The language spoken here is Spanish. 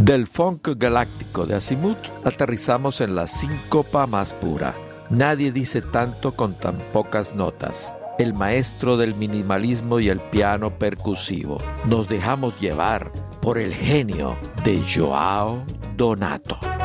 Del funk galáctico de Azimuth aterrizamos en la síncopa más pura. Nadie dice tanto con tan pocas notas. El maestro del minimalismo y el piano percusivo. Nos dejamos llevar por el genio de Joao Donato.